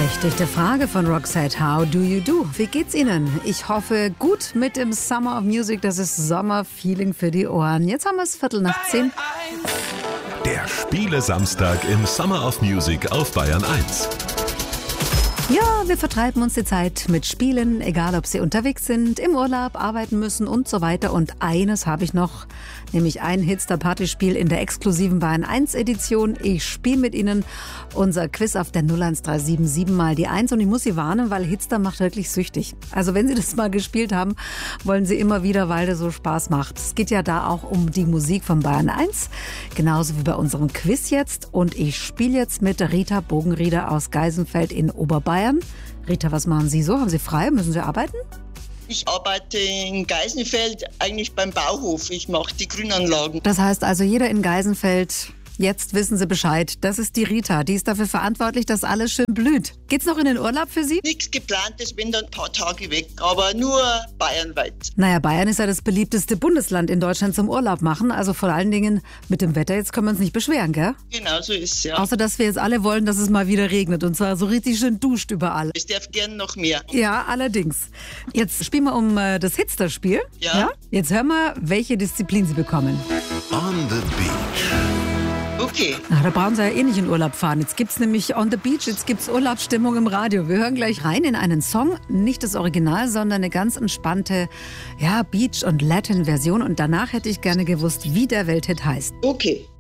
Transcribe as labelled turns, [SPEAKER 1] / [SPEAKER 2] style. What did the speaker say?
[SPEAKER 1] Berechtigte Frage von Roxette. How do you do? Wie geht's Ihnen? Ich hoffe, gut mit dem Summer of Music. Das ist Sommerfeeling für die Ohren. Jetzt haben wir es 9:15.
[SPEAKER 2] Der Spiele-Samstag im Summer of Music auf Bayern 1.
[SPEAKER 1] Ja, wir vertreiben uns die Zeit mit Spielen, egal ob Sie unterwegs sind, im Urlaub, arbeiten müssen und so weiter. Und eines habe ich noch, nämlich ein Hitstar-Partyspiel in der exklusiven Bayern 1 Edition. Ich spiele mit Ihnen unser Quiz auf der 01377 mal die 1. Und ich muss Sie warnen, weil Hitstar macht wirklich süchtig. Also wenn Sie das mal gespielt haben, wollen Sie immer wieder, weil das so Spaß macht. Es geht ja da auch um die Musik von Bayern 1, genauso wie bei unserem Quiz jetzt. Und ich spiele jetzt mit Rita Bogenrieder aus Geisenfeld in Oberbayern. Rita, was machen Sie so? Haben Sie frei? Müssen Sie arbeiten?
[SPEAKER 3] Ich arbeite in Geisenfeld, eigentlich beim Bauhof. Ich mache die Grünanlagen.
[SPEAKER 1] Das heißt also, jeder in Geisenfeld, jetzt wissen Sie Bescheid. Das ist die Rita. Die ist dafür verantwortlich, dass alles schön blüht. Geht's noch in den Urlaub für Sie?
[SPEAKER 3] Nichts geplantes, bin dann ein paar Tage weg, aber nur bayernweit.
[SPEAKER 1] Naja, Bayern ist ja das beliebteste Bundesland in Deutschland zum Urlaub machen. Also vor allen Dingen mit dem Wetter, jetzt können wir uns nicht beschweren, gell?
[SPEAKER 3] Genau so ist es, ja.
[SPEAKER 1] Außer, dass wir jetzt alle wollen, dass es mal wieder regnet. Und zwar so richtig schön duscht überall.
[SPEAKER 3] Es darf gern noch mehr.
[SPEAKER 1] Ja, allerdings. Jetzt spielen wir um das Hitstar-Spiel.
[SPEAKER 3] Ja.
[SPEAKER 1] Jetzt hören wir, welche Disziplin Sie bekommen.
[SPEAKER 2] On the Beach.
[SPEAKER 3] Okay.
[SPEAKER 1] Na, da brauchen Sie ja eh nicht in Urlaub fahren. Jetzt gibt's nämlich On the Beach, jetzt gibt's Urlaubsstimmung im Radio. Wir hören gleich rein in einen Song, nicht das Original, sondern eine ganz entspannte Beach- und Latin-Version. Und danach hätte ich gerne gewusst, wie der Welthit heißt.
[SPEAKER 3] Okay.